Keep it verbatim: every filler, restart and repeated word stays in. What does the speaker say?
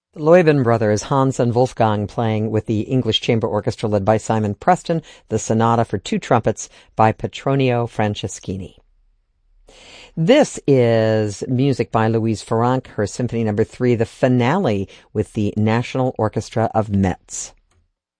The Leuben brothers, Hans and Wolfgang, playing with the English Chamber Orchestra led by Simon Preston, the Sonata for Two Trumpets by Petronio Franceschini. This is music by Louise Farrenc, her Symphony Number Three, the finale with the National Orchestra of Metz.